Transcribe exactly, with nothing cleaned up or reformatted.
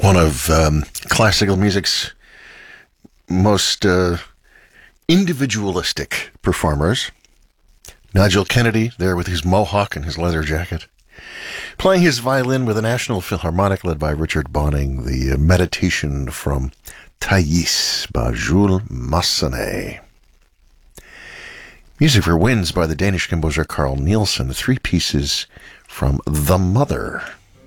one of um, classical music's most uh, individualistic performers. Nigel Kennedy, there with his mohawk and his leather jacket, playing his violin with a National Philharmonic led by Richard Bonning, the uh, Meditation from Thais by Jules Massenet. Music for Winds by the Danish composer Carl Nielsen, three pieces from The Mother.